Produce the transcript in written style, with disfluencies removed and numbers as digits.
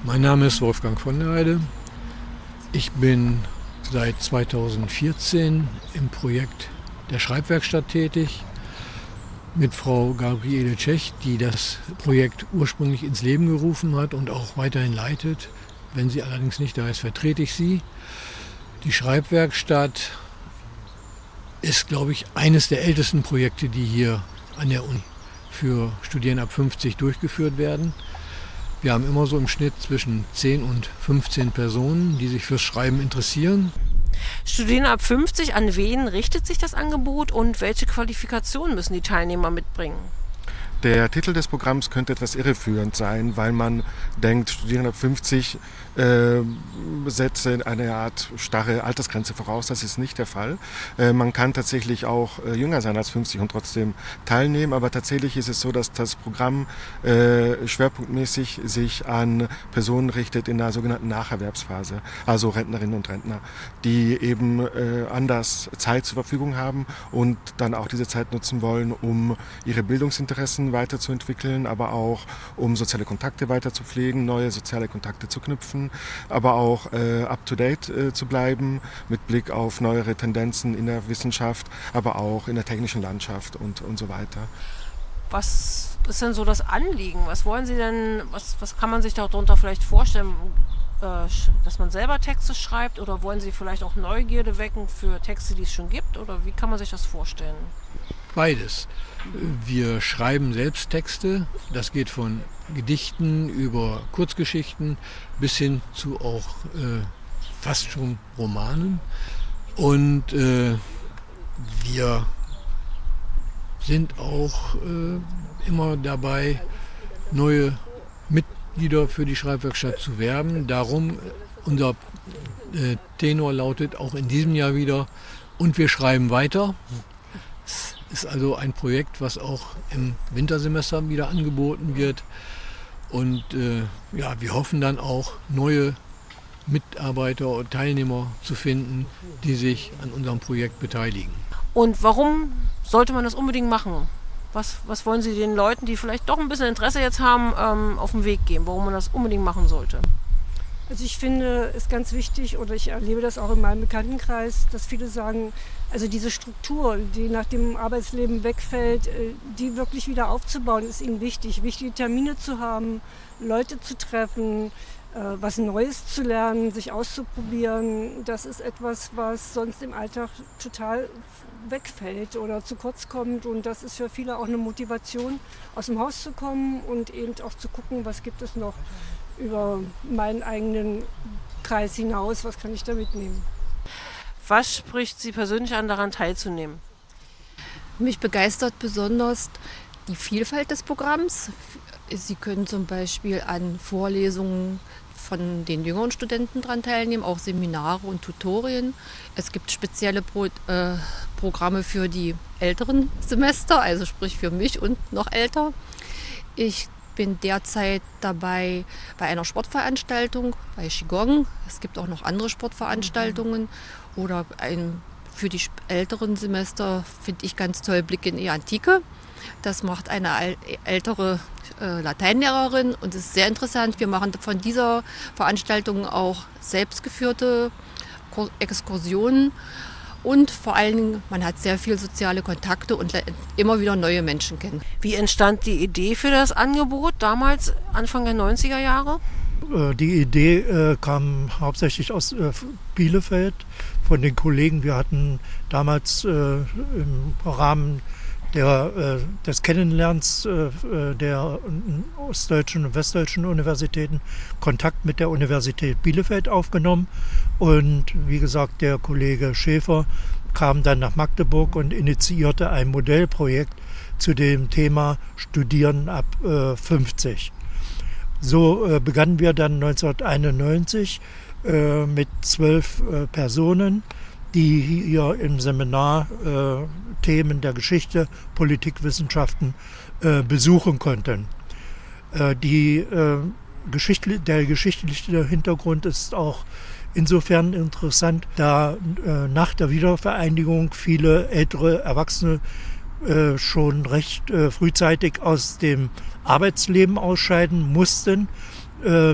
Mein Name ist Wolfgang von der Heide. Ich bin seit 2014 im Projekt der Schreibwerkstatt tätig mit Frau Gabriele Tschech, die das Projekt ursprünglich ins Leben gerufen hat und auch weiterhin leitet. Wenn sie allerdings nicht da ist, vertrete ich sie. Die Schreibwerkstatt ist, glaube ich, eines der ältesten Projekte, die hier an der Uni für Studierende ab 50 durchgeführt werden. Wir haben immer so im Schnitt zwischen 10 und 15 Personen, die sich fürs Schreiben interessieren. Studierende ab 50, an wen richtet sich das Angebot und welche Qualifikationen müssen die Teilnehmer mitbringen? Der Titel des Programms könnte etwas irreführend sein, weil man denkt, Studierende ab 50 setzen eine Art starre Altersgrenze voraus. Das ist nicht der Fall. Man kann tatsächlich auch jünger sein als 50 und trotzdem teilnehmen, aber tatsächlich ist es so, dass das Programm schwerpunktmäßig sich an Personen richtet in der sogenannten Nacherwerbsphase, also Rentnerinnen und Rentner, die eben anders Zeit zur Verfügung haben und dann auch diese Zeit nutzen wollen, um ihre Bildungsinteressen weiterzuentwickeln, aber auch um soziale Kontakte weiter zu pflegen, neue soziale Kontakte zu knüpfen, aber auch up-to-date zu bleiben mit Blick auf neuere Tendenzen in der Wissenschaft, aber auch in der technischen Landschaft und so weiter. Was ist denn so das Anliegen? Was wollen Sie denn, was kann man sich darunter vielleicht vorstellen, dass man selber Texte schreibt, oder wollen Sie vielleicht auch Neugierde wecken für Texte, die es schon gibt, oder wie kann man sich das vorstellen? Beides. Wir schreiben selbst Texte. Das geht von Gedichten über Kurzgeschichten bis hin zu auch fast schon Romanen. Und wir sind auch immer dabei, neue Mitglieder für die Schreibwerkstatt zu werben. Darum unser Tenor lautet auch in diesem Jahr wieder: Und wir schreiben weiter. Es ist also ein Projekt, was auch im Wintersemester wieder angeboten wird. Und wir hoffen dann auch, neue Mitarbeiter und Teilnehmer zu finden, die sich an unserem Projekt beteiligen. Und warum sollte man das unbedingt machen? Was wollen Sie den Leuten, die vielleicht doch ein bisschen Interesse jetzt haben, auf den Weg geben, warum man das unbedingt machen sollte? Also ich finde es ganz wichtig, oder ich erlebe das auch in meinem Bekanntenkreis, dass viele sagen, also diese Struktur, die nach dem Arbeitsleben wegfällt, die wirklich wieder aufzubauen, ist ihnen wichtig. Wichtige Termine zu haben, Leute zu treffen, was Neues zu lernen, sich auszuprobieren. Das ist etwas, was sonst im Alltag total wegfällt oder zu kurz kommt. Und das ist für viele auch eine Motivation, aus dem Haus zu kommen und eben auch zu gucken, was gibt es noch über meinen eigenen Kreis hinaus, was kann ich da mitnehmen. Was spricht Sie persönlich an, daran teilzunehmen? Mich begeistert besonders die Vielfalt des Programms. Sie können zum Beispiel an Vorlesungen von den jüngeren Studenten daran teilnehmen, auch Seminare und Tutorien. Es gibt spezielle Programme für die älteren Semester, also sprich für mich und noch älter. Ich bin derzeit dabei bei einer Sportveranstaltung, bei Qigong. Es gibt auch noch andere Sportveranstaltungen. Oder für die älteren Semester finde ich ganz toll Blick in die Antike. Das macht eine ältere Lateinlehrerin und es ist sehr interessant. Wir machen von dieser Veranstaltung auch selbstgeführte Exkursionen. Und vor allen Dingen, man hat sehr viele soziale Kontakte und lernt immer wieder neue Menschen kennen. Wie entstand die Idee für das Angebot damals, Anfang der 90er Jahre? Die Idee kam hauptsächlich aus Bielefeld von den Kollegen. Wir hatten damals im Rahmen des Kennenlernens der ostdeutschen und westdeutschen Universitäten Kontakt mit der Universität Bielefeld aufgenommen. Und wie gesagt, der Kollege Schäfer kam dann nach Magdeburg und initiierte ein Modellprojekt zu dem Thema Studieren ab 50. So begannen wir dann 1991 mit 12 Personen, die hier im Seminar Themen der Geschichte, Politikwissenschaften besuchen konnten. Der geschichtliche Hintergrund ist auch insofern interessant, da nach der Wiedervereinigung viele ältere Erwachsene schon recht frühzeitig aus dem Arbeitsleben ausscheiden mussten.